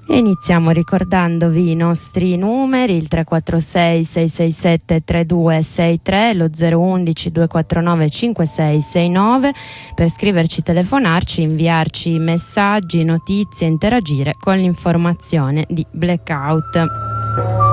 E iniziamo ricordandovi i nostri numeri, il 346 667 3263, lo 011 249 5669, per scriverci, telefonarci, inviarci messaggi, notizie, interagire con l'informazione di Blackout.